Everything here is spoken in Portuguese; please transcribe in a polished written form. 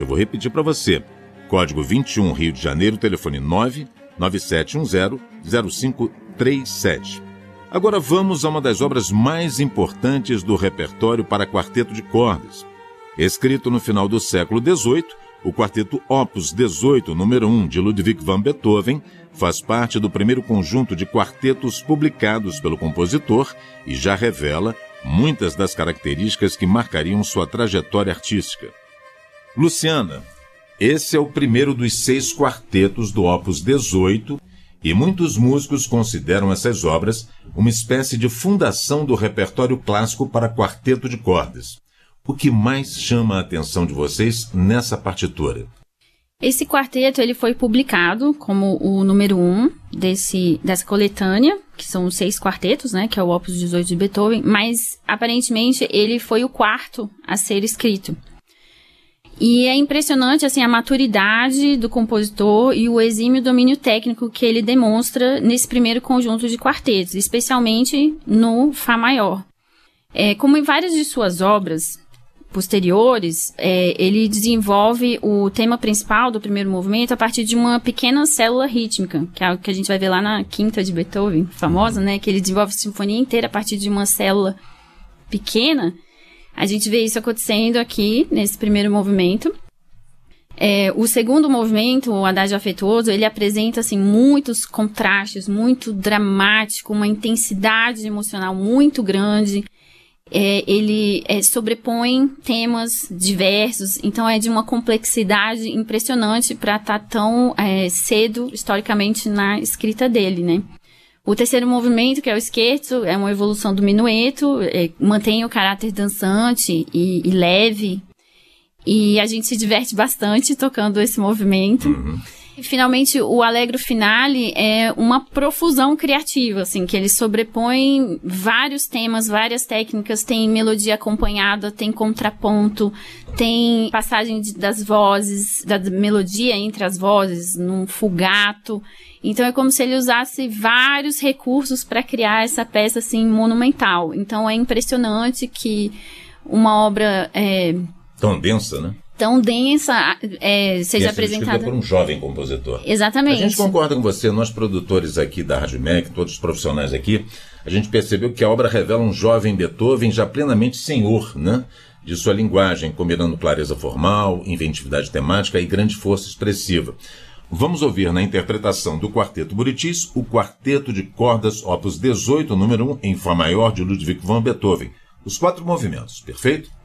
Eu vou repetir para você. Código 21 Rio de Janeiro, telefone 99710-0537. Agora vamos a uma das obras mais importantes do repertório para quarteto de cordas. Escrito no final do século XVIII, o quarteto Opus 18, número 1, de Ludwig van Beethoven, faz parte do primeiro conjunto de quartetos publicados pelo compositor e já revela muitas das características que marcariam sua trajetória artística. Luciana, esse é o primeiro dos 6 quartetos do Opus 18 e muitos músicos consideram essas obras uma espécie de fundação do repertório clássico para quarteto de cordas. O que mais chama a atenção de vocês nessa partitura? Esse quarteto ele foi publicado como o número 1 dessa coletânea, que são os 6 quartetos, né, que é o Opus 18 de Beethoven, mas aparentemente ele foi o 4º a ser escrito. E é impressionante assim, a maturidade do compositor e o exímio domínio técnico que ele demonstra nesse primeiro conjunto de quartetos, especialmente no Fá maior. Como em várias de suas obras posteriores, ele desenvolve o tema principal do primeiro movimento a partir de uma pequena célula rítmica, que é algo que a gente vai ver lá na Quinta de Beethoven, famosa, né, que ele desenvolve a sinfonia inteira a partir de uma célula pequena. A gente vê isso acontecendo aqui, nesse primeiro movimento. O segundo movimento, o Adagio Afetuoso, ele apresenta assim, muitos contrastes, muito dramático, uma intensidade emocional muito grande. Ele sobrepõe temas diversos, então é de uma complexidade impressionante para estar tão cedo, historicamente, na escrita dele, né? O terceiro movimento, que é o scherzo, é uma evolução do minueto, mantém o caráter dançante e leve, e a gente se diverte bastante tocando esse movimento. Uhum. E, finalmente, o Allegro Finale é uma profusão criativa, assim, que ele sobrepõe vários temas, várias técnicas, tem melodia acompanhada, tem contraponto, tem passagem das vozes, da melodia entre as vozes, num fugato. Então é como se ele usasse vários recursos para criar essa peça assim monumental. Então é impressionante que uma obra tão densa, né? Tão densa seja apresentada por um jovem compositor. Exatamente. A gente concorda com você, nós produtores aqui da Rádio MEC, todos os profissionais aqui, a gente percebeu que a obra revela um jovem Beethoven já plenamente senhor, né? De sua linguagem, combinando clareza formal, inventividade temática e grande força expressiva. Vamos ouvir na interpretação do Quarteto Buritis o Quarteto de Cordas Opus 18, número 1, em Fá maior, de Ludwig van Beethoven. Os 4 movimentos, perfeito?